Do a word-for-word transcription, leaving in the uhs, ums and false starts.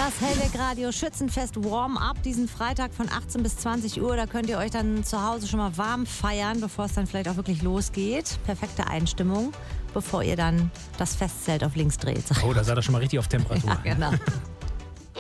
Das Hellweg Radio Schützenfest Warm-Up diesen Freitag von achtzehn bis zwanzig Uhr. Da könnt ihr euch dann zu Hause schon mal warm feiern, bevor es dann vielleicht auch wirklich losgeht. Perfekte Einstimmung, bevor ihr dann das Festzelt auf links dreht. Oh, da seid ihr schon mal richtig auf Temperatur. Ja, genau.